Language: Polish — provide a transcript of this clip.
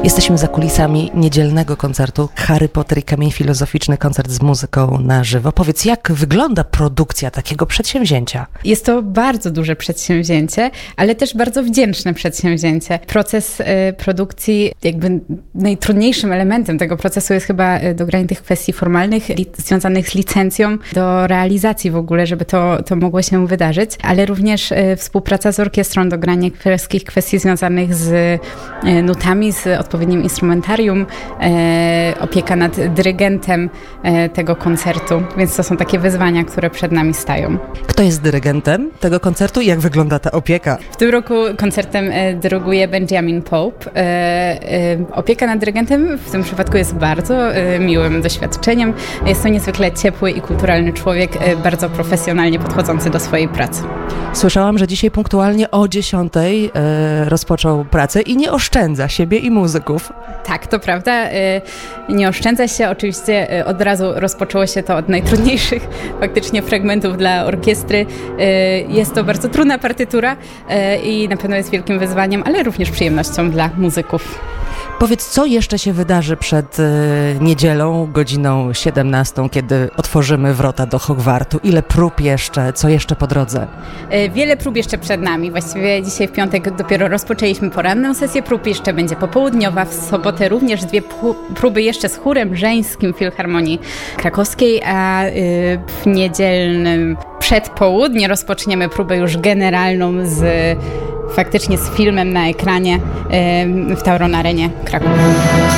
Jesteśmy za kulisami niedzielnego koncertu Harry Potter i Kamień Filozoficzny, koncert z muzyką na żywo. Powiedz, jak wygląda produkcja takiego przedsięwzięcia? Jest to bardzo duże przedsięwzięcie, ale też bardzo wdzięczne przedsięwzięcie. Proces produkcji, jakby najtrudniejszym elementem tego procesu jest chyba dogranie tych kwestii formalnych związanych z licencją do realizacji w ogóle, żeby to mogło się wydarzyć, ale również współpraca z orkiestrą, dogranie wszystkich kwestii związanych z nutami, z odpowiednim instrumentarium, opieka nad dyrygentem tego koncertu, więc to są takie wyzwania, które przed nami stają. Kto jest dyrygentem tego koncertu i jak wygląda ta opieka? W tym roku koncertem dyryguje Benjamin Pope. Opieka nad dyrygentem w tym przypadku jest bardzo miłym doświadczeniem. Jest to niezwykle ciepły i kulturalny człowiek, bardzo profesjonalnie podchodzący do swojej pracy. Słyszałam, że dzisiaj punktualnie o 10:00 rozpoczął pracę i nie oszczędza siebie i muzyków. Tak, to prawda. Nie oszczędza się. Oczywiście od razu rozpoczęło się to od najtrudniejszych faktycznie fragmentów dla orkiestry. Jest to bardzo trudna partytura i na pewno jest wielkim wyzwaniem, ale również przyjemnością dla muzyków. Powiedz, co jeszcze się wydarzy przed niedzielą, godziną 17:00, kiedy otworzymy wrota do Hogwartu? Ile prób jeszcze? Co jeszcze po drodze? Wiele prób jeszcze przed nami. Właściwie dzisiaj w piątek dopiero rozpoczęliśmy poranną sesję prób. Jeszcze będzie popołudniowa. W sobotę również 2 próby jeszcze z chórem żeńskim Filharmonii Krakowskiej, a w niedzielnym przedpołudnie rozpoczniemy próbę już generalną faktycznie z filmem na ekranie w Tauron Arenie Kraków.